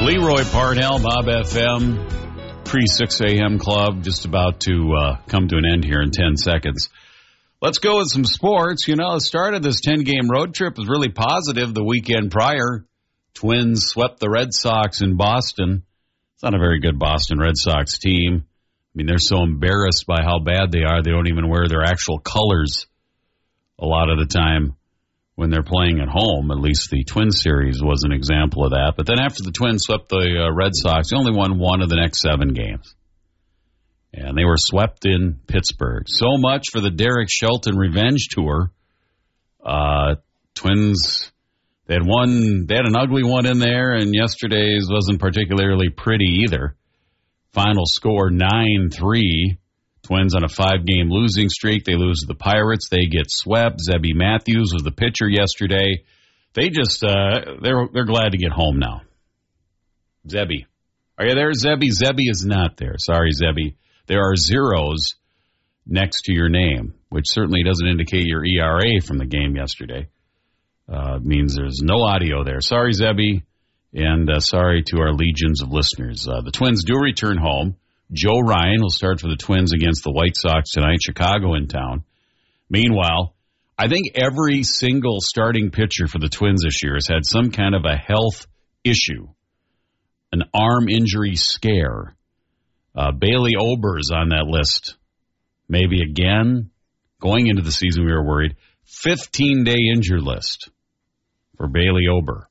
Leroy Parnell, Bob FM, pre-6 a.m. club, just about to come to an end here in 10 seconds. Let's go with some sports. You know, the start of this 10-game road trip was really positive the weekend prior. Twins swept the Red Sox in Boston. It's not a very good Boston Red Sox team. I mean, they're so embarrassed by how bad they are, they don't even wear their actual colors a lot of the time when they're playing at home. At least the Twins series was an example of that. But then after the Twins swept the Red Sox, they only won one of the next 7 games. And they were swept in Pittsburgh. So much for the Derek Shelton revenge tour. Twins, they had an ugly one in there, and yesterday's wasn't particularly pretty either. Final score 9-3. Twins on a 5-game losing streak. They lose to the Pirates. They get swept. Zebby Matthews was the pitcher yesterday. They just they're glad to get home now. Zebby, are you there, Zebby? Zebby is not there. Sorry, Zebby. There are zeros next to your name, which certainly doesn't indicate your ERA from the game yesterday. Means there's no audio there. Sorry, Zebby, and sorry to our legions of listeners. The Twins do return home. Joe Ryan will start for the Twins against the White Sox tonight. Chicago in town. Meanwhile, I think every single starting pitcher for the Twins this year has had some kind of a health issue, an arm injury scare. Bailey Ober's on that list. Maybe again. Going into the season, we were worried. 15-day injured list for Bailey Ober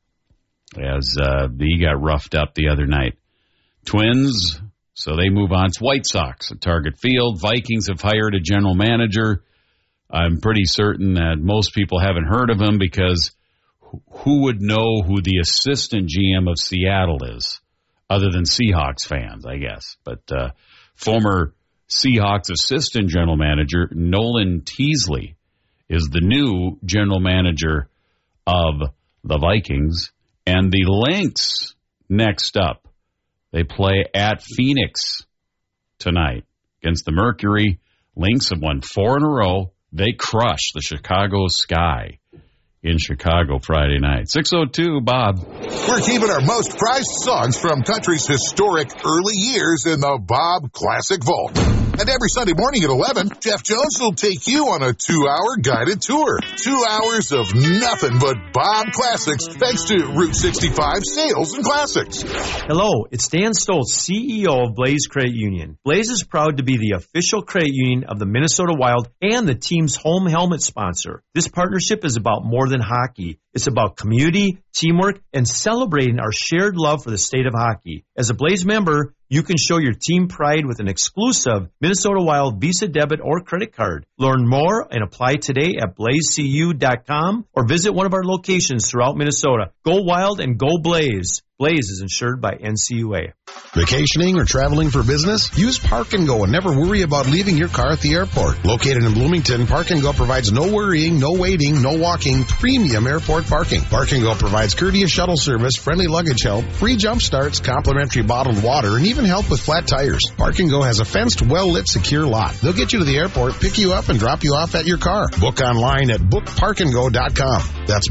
as he got roughed up the other night. Twins, so they move on to White Sox at Target Field. Vikings have hired a general manager. I'm pretty certain that most people haven't heard of him because who would know who the assistant GM of Seattle is other than Seahawks fans, I guess. But former Seahawks assistant general manager Nolan Teasley is the new general manager of the Vikings. And the Lynx next up. They play at Phoenix tonight against the Mercury. Lynx have won 4 in a row. They crush the Chicago Sky in Chicago Friday night. 6:02, Bob. We're keeping our most prized songs from country's historic early years in the Bob Classic Vault. And every Sunday morning at 11, Jeff Jones will take you on a 2-hour guided tour. 2 hours of nothing but Bob Classics, thanks to Route 65 Sales and Classics. Hello, it's Dan Stoltz, CEO of Blaze Credit Union. Blaze is proud to be the official credit union of the Minnesota Wild and the team's home helmet sponsor. This partnership is about more than hockey. It's about community, teamwork, and celebrating our shared love for the state of hockey. As a Blaze member, you can show your team pride with an exclusive Minnesota Wild Visa debit or credit card. Learn more and apply today at blazecu.com or visit one of our locations throughout Minnesota. Go Wild and go Blaze. Blaze is insured by NCUA. Vacationing or traveling for business? Use Park and Go and never worry about leaving your car at the airport. Located in Bloomington, Park and Go provides no worrying, no waiting, no walking, premium airport parking. Park and Go provides courteous shuttle service, friendly luggage help, free jump starts, complimentary bottled water, and even help with flat tires. Park and Go has a fenced, well-lit, secure lot. They'll get you to the airport, pick you up, and drop you off at your car. Book online at bookparkandgo.com. That's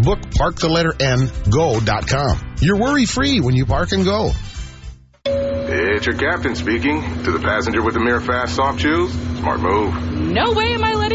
bookpark.go.com. You're worry-free when you park and go. It's your captain speaking. To the passenger with the Mirror Fast soft shoes, smart move. No way am I letting